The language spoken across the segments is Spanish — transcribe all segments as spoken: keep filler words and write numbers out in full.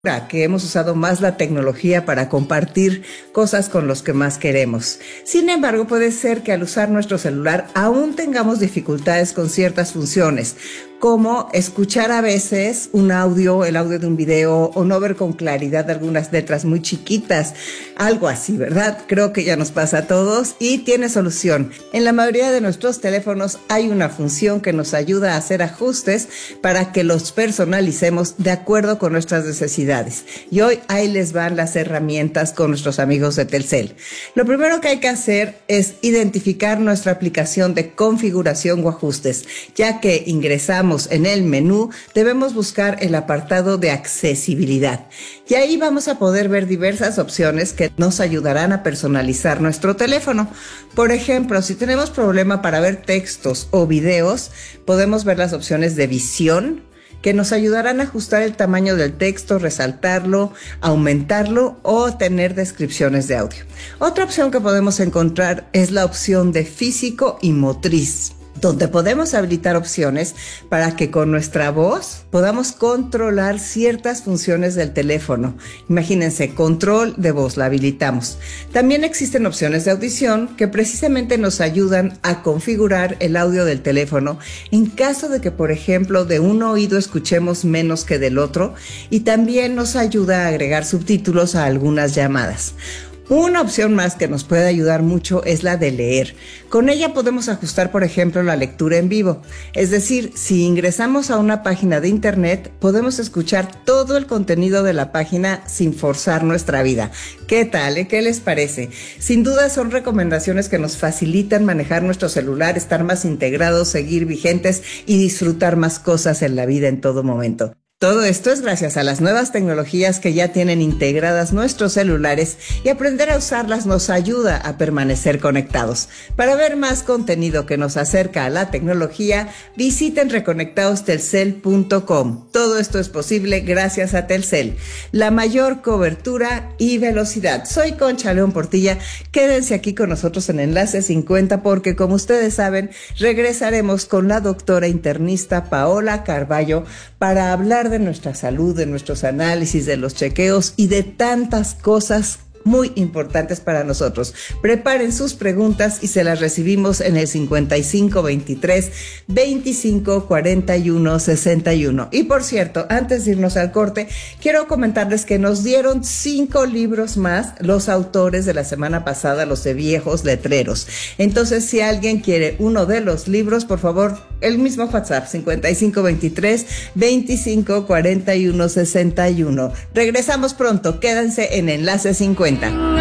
que hemos usado más la tecnología para compartir cosas con los que más queremos. Sin embargo, puede ser que al usar nuestro celular aún tengamos dificultades con ciertas funciones, como escuchar a veces un audio, el audio de un video, o no ver con claridad algunas letras muy chiquitas, algo así, ¿verdad? Creo que ya nos pasa a todos y tiene solución. En la mayoría de nuestros teléfonos hay una función que nos ayuda a hacer ajustes para que los personalicemos de acuerdo con nuestras necesidades. Y hoy ahí les van las herramientas con nuestros amigos de Telcel. Lo primero que hay que hacer es identificar nuestra aplicación de configuración o ajustes, ya que ingresamos en el menú, debemos buscar el apartado de accesibilidad. Y ahí vamos a poder ver diversas opciones que nos ayudarán a personalizar nuestro teléfono. Por ejemplo, si tenemos problema para ver textos o videos, podemos ver las opciones de visión, que nos ayudarán a ajustar el tamaño del texto, resaltarlo, aumentarlo o tener descripciones de audio. Otra opción que podemos encontrar es la opción de físico y motriz, donde podemos habilitar opciones para que con nuestra voz podamos controlar ciertas funciones del teléfono. Imagínense, control de voz, la habilitamos. También existen opciones de audición que precisamente nos ayudan a configurar el audio del teléfono en caso de que, por ejemplo, de un oído escuchemos menos que del otro, y también nos ayuda a agregar subtítulos a algunas llamadas. Una opción más que nos puede ayudar mucho es la de leer. Con ella podemos ajustar, por ejemplo, la lectura en vivo. Es decir, si ingresamos a una página de internet, podemos escuchar todo el contenido de la página sin forzar nuestra vida. ¿Qué tal? ¿Eh? ¿Qué les parece? Sin duda son recomendaciones que nos facilitan manejar nuestro celular, estar más integrados, seguir vigentes y disfrutar más cosas en la vida en todo momento. Todo esto es gracias a las nuevas tecnologías que ya tienen integradas nuestros celulares, y aprender a usarlas nos ayuda a permanecer conectados. Para ver más contenido que nos acerca a la tecnología, visiten reconectados telcel punto com. Todo esto es posible gracias a Telcel, la mayor cobertura y velocidad. Soy Concha León Portilla. Quédense aquí con nosotros en Enlace cincuenta porque, como ustedes saben, regresaremos con la doctora internista Paola Carballo para hablar de nuestra salud, de nuestros análisis, de los chequeos y de tantas cosas muy importantes para nosotros. Preparen sus preguntas y se las recibimos en el cincuenta y cinco veintitrés veinticinco cuarenta y uno sesenta y uno. Y por cierto, antes de irnos al corte, quiero comentarles que nos dieron cinco libros más los autores de la semana pasada, los de Viejos Letreros. Entonces, si alguien quiere uno de los libros, por favor, el mismo WhatsApp, cincuenta y cinco veintitrés veinticinco cuarenta y uno sesenta y uno. Regresamos pronto, quédense en Enlace cincuenta.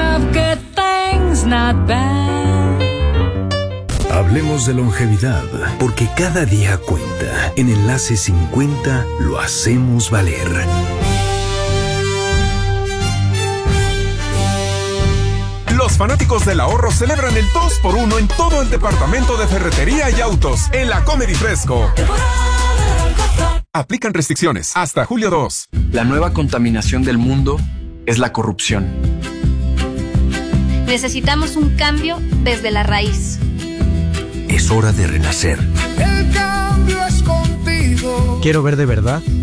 Hablemos de longevidad, porque cada día cuenta. En Enlace cincuenta lo hacemos valer. Los fanáticos del ahorro celebran el dos por uno en todo el departamento de ferretería y autos en la Comer y Fresco. Aplican restricciones hasta julio dos. La nueva contaminación del mundo es la corrupción. Necesitamos un cambio desde la raíz. Es hora de renacer. El cambio es contigo. Quiero ver de verdad